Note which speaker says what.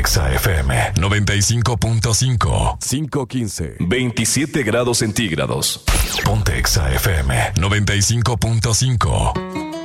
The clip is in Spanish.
Speaker 1: Exa FM 95.5.
Speaker 2: 5:15.
Speaker 3: 27 grados centígrados.
Speaker 1: Ponte Exa FM 95.5.